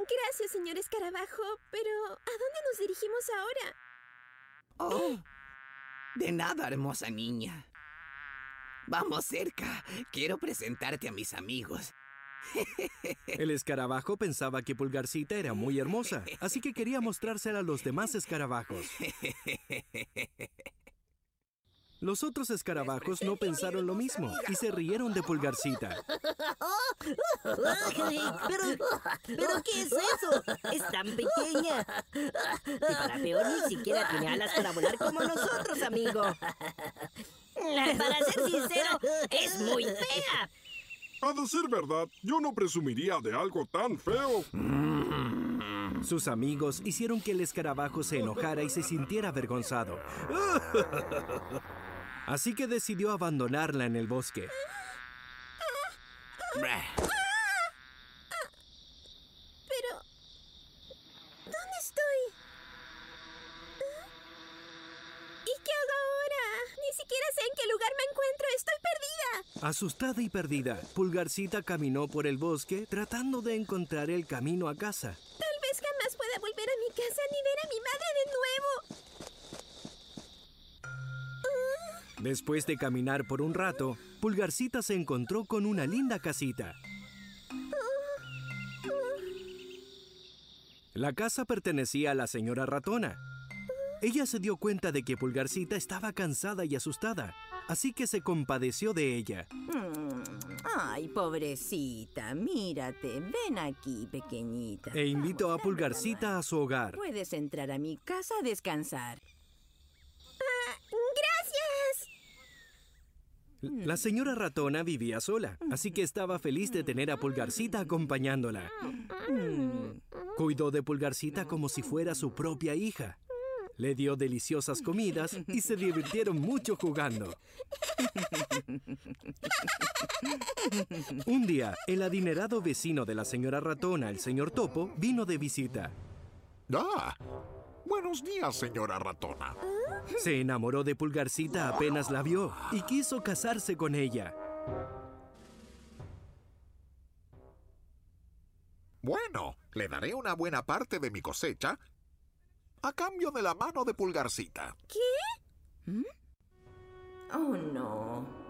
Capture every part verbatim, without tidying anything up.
Gracias, señor Escarabajo, pero ¿a dónde nos dirigimos ahora? Oh, de nada, hermosa niña. Vamos cerca. Quiero presentarte a mis amigos. El escarabajo pensaba que Pulgarcita era muy hermosa, así que quería mostrársela a los demás escarabajos. Los otros escarabajos no pensaron lo mismo y se rieron de Pulgarcita. ¿Pero, ¿Pero qué es eso? Es tan pequeña. Y para peor, ni siquiera tiene alas para volar como nosotros, amigo. Para ser sincero, es muy fea. A decir verdad, yo no presumiría de algo tan feo. Sus amigos hicieron que el escarabajo se enojara y se sintiera avergonzado. Así que decidió abandonarla en el bosque. Pero... ¿dónde estoy? ¿Y qué hago ahora? Ni siquiera sé en qué lugar me encuentro. Estoy perdida. Asustada y perdida, Pulgarcita caminó por el bosque tratando de encontrar el camino a casa. Tal vez jamás pueda volver a mi casa ni ver a mi madre de nuevo. Después de caminar por un rato, Pulgarcita se encontró con una linda casita. La casa pertenecía a la señora Ratona. Ella se dio cuenta de que Pulgarcita estaba cansada y asustada, así que se compadeció de ella. Mm, ay, pobrecita, mírate. Ven aquí, pequeñita. E invitó a Pulgarcita a su hogar. Puedes entrar a mi casa a descansar. Ah, ¡gracias! La señora Ratona vivía sola, así que estaba feliz de tener a Pulgarcita acompañándola. Cuidó de Pulgarcita como si fuera su propia hija. Le dio deliciosas comidas y se divirtieron mucho jugando. Un día, el adinerado vecino de la señora Ratona, el señor Topo, vino de visita. ¡Ah! Buenos días, señora Ratona. Se enamoró de Pulgarcita apenas la vio y quiso casarse con ella. Bueno, le daré una buena parte de mi cosecha a cambio de la mano de Pulgarcita. ¿Qué? ¿Mm? Oh, no.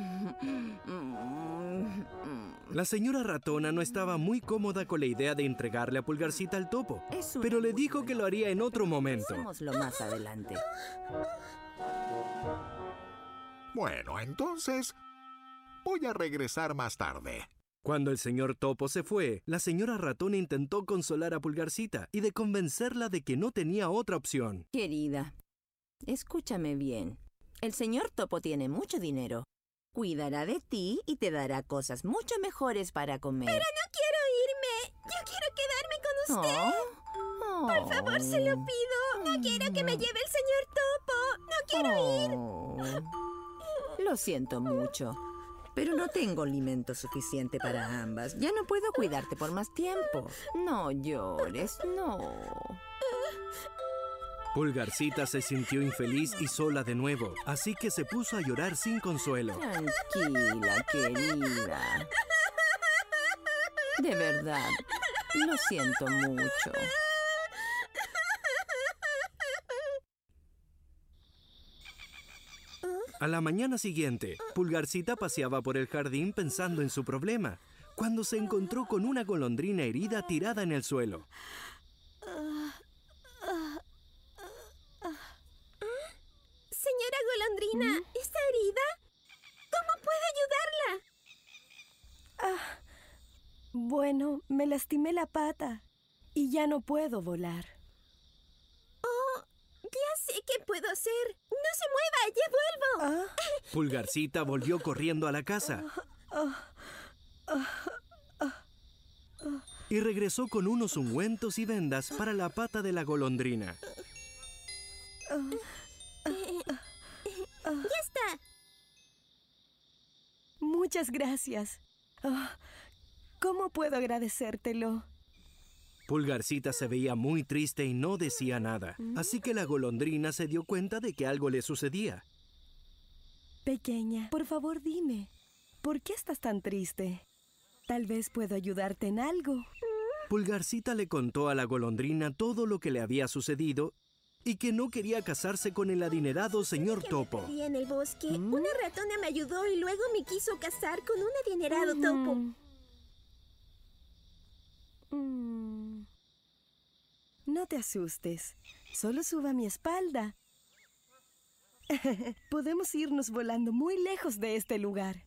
La señora Ratona no estaba muy cómoda con la idea de entregarle a Pulgarcita al topo, pero le dijo que lo haría en otro momento. Hagámoslo más adelante. Bueno, entonces voy a regresar más tarde. Cuando el señor Topo se fue, la señora Ratona intentó consolar a Pulgarcita y de convencerla de que no tenía otra opción. Querida, escúchame bien. El señor Topo tiene mucho dinero. Cuidará de ti y te dará cosas mucho mejores para comer. Pero no quiero irme. Yo quiero quedarme con usted. Oh. Por favor, se lo pido. No quiero que me lleve el señor Topo. No quiero oh. ir. Lo siento mucho. Pero no tengo alimento suficiente para ambas. Ya no puedo cuidarte por más tiempo. No llores, no. Pulgarcita se sintió infeliz y sola de nuevo, así que se puso a llorar sin consuelo. Tranquila, querida. De verdad, lo siento mucho. A la mañana siguiente, Pulgarcita paseaba por el jardín pensando en su problema, cuando se encontró con una golondrina herida tirada en el suelo. Señora golondrina, ¿está herida? ¿Cómo puedo ayudarla? Ah, bueno, me lastimé la pata y ya no puedo volar. Oh, ya sé qué puedo hacer. ¡No se mueva! ¡Ya vuelvo! Ah. Pulgarcita volvió corriendo a la casa y regresó con unos ungüentos y vendas para la pata de la golondrina. ¡Ya está! Muchas gracias. Oh, ¿cómo puedo agradecértelo? Pulgarcita se veía muy triste y no decía nada, así que la golondrina se dio cuenta de que algo le sucedía. Pequeña, por favor dime, ¿por qué estás tan triste? Tal vez puedo ayudarte en algo. Pulgarcita le contó a la golondrina todo lo que le había sucedido y que no quería casarse con el adinerado señor Topo. Y en el bosque, ¿Mm? una ratona me ayudó y luego me quiso casar con un adinerado Mm. topo. Mm. No te asustes. Solo suba mi espalda. Podemos irnos volando muy lejos de este lugar.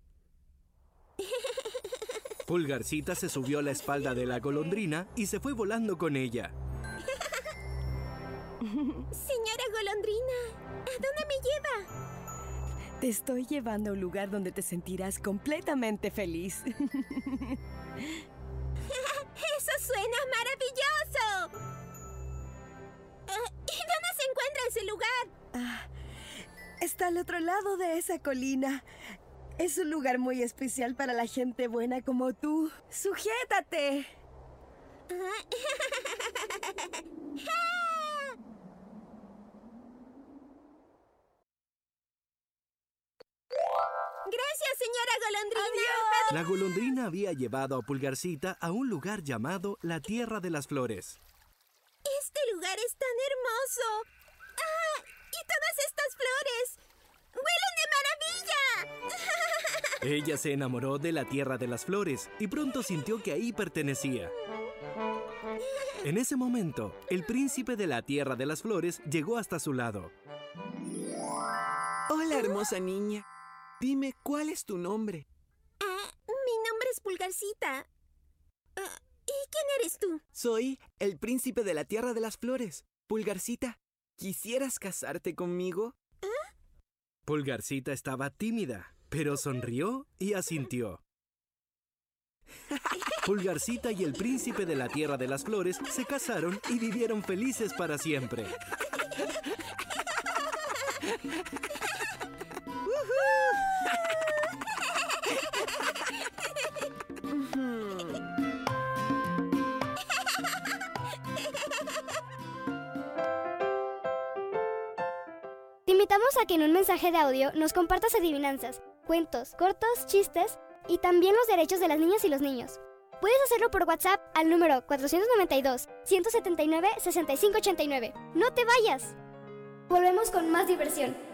Pulgarcita se subió a la espalda de la golondrina y se fue volando con ella. Señora golondrina, ¿a dónde me lleva? Te estoy llevando a un lugar donde te sentirás completamente feliz. ¡Eso suena maravilloso! Uh, ¿Y dónde se encuentra ese lugar? Ah, está al otro lado de esa colina. Es un lugar muy especial para la gente buena como tú. ¡Sujétate! Gracias, señora golondrina. ¡Adiós! La golondrina había llevado a Pulgarcita a un lugar llamado la Tierra de las Flores. Este lugar es tan hermoso. ¡Ah! ¡Y todas estas flores! ¡Huelen de maravilla! Ella se enamoró de la Tierra de las Flores y pronto sintió que ahí pertenecía. En ese momento, el príncipe de la Tierra de las Flores llegó hasta su lado. Hola, hermosa niña. Dime, ¿cuál es tu nombre? Ah, mi nombre es Pulgarcita. Ah, ¿y quién eres tú? Soy el príncipe de la Tierra de las Flores. Pulgarcita, ¿quisieras casarte conmigo? ¿Ah? Pulgarcita estaba tímida, pero sonrió y asintió. Pulgarcita y el príncipe de la Tierra de las Flores se casaron y vivieron felices para siempre. Te invitamos a que en un mensaje de audio nos compartas adivinanzas, cuentos, cortos, chistes y también los derechos de las niñas y los niños. Puedes hacerlo por WhatsApp al número cuatro nueve dos, uno siete nueve, seis cinco ocho nueve. ¡No te vayas! Volvemos con más diversión.